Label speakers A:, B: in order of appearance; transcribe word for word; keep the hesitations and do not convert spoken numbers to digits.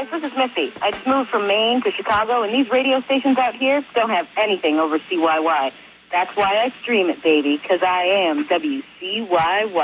A: guys, this is Missy. I just moved from Maine to Chicago, and these radio stations out here don't have anything over C Y Y. That's why I stream it, baby, because I am W C Y Y.